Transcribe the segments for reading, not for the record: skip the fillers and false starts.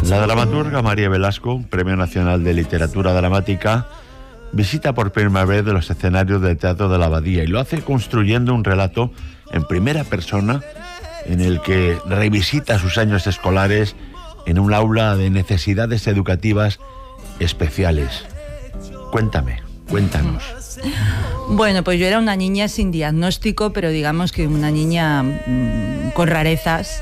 La dramaturga María Velasco, Premio Nacional de Literatura Dramática, visita por primera vez los escenarios del Teatro de la Abadía y lo hace construyendo un relato en primera persona en el que revisita sus años escolares en un aula de necesidades educativas especiales. Cuéntanos. Bueno, pues yo era una niña sin diagnóstico, pero digamos que una niña con rarezas.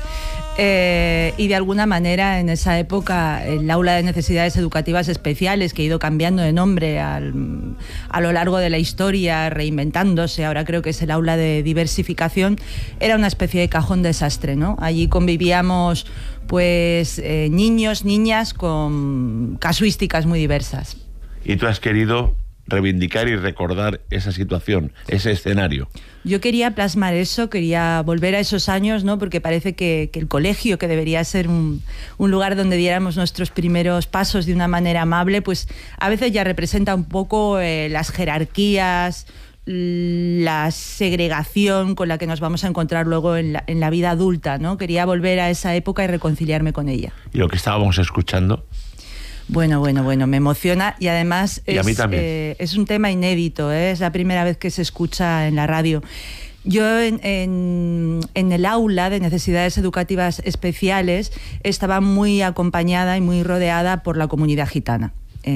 Y de alguna manera en esa época el aula de necesidades educativas especiales, que ha ido cambiando de nombre a lo largo de la historia, reinventándose, ahora creo que es el aula de diversificación, era una especie de cajón desastre, ¿no? Allí convivíamos pues niños, niñas con casuísticas muy diversas. ¿Y tú has querido reivindicar y recordar esa situación, ese escenario? Yo quería plasmar eso, quería volver a esos años, ¿no? Porque parece que el colegio, que debería ser un lugar donde diéramos nuestros primeros pasos de una manera amable, pues a veces ya representa un poco las jerarquías, la segregación con la que nos vamos a encontrar luego en la vida adulta, ¿no? Quería volver a esa época y reconciliarme con ella. ¿Y lo que estábamos escuchando? Bueno, me emociona y además y a mí también. Es un tema inédito, es la primera vez que se escucha en la radio. Yo en el aula de necesidades educativas especiales estaba muy acompañada y muy rodeada por la comunidad gitana.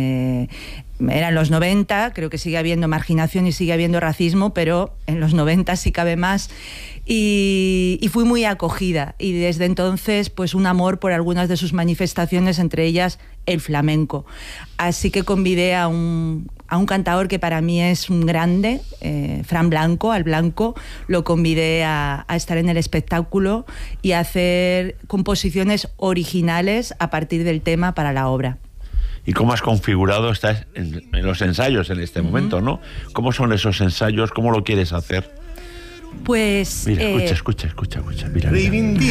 Eran los 90, creo que sigue habiendo marginación y sigue habiendo racismo, pero en los 90 sí cabe más. Y fui muy acogida y desde entonces pues un amor por algunas de sus manifestaciones, entre ellas el flamenco. Así que convidé a un cantador que para mí es un grande, Fran Blanco, al Blanco, lo convidé a estar en el espectáculo y a hacer composiciones originales a partir del tema para la obra. ¿Y cómo has configurado? Estás en los ensayos en este momento, ¿no? ¿Cómo son esos ensayos? ¿Cómo lo quieres hacer? Pues... Mira, escucha. Mira.